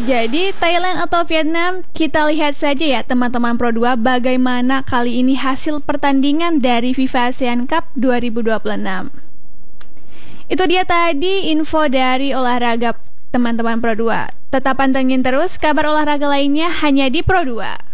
Jadi Thailand atau Vietnam, kita lihat saja ya teman-teman Pro 2 bagaimana kali ini hasil pertandingan dari FIFA ASEAN Cup 2026. Itu dia tadi info dari olahraga teman-teman Pro 2. Tetap pantengin terus kabar olahraga lainnya hanya di Pro 2.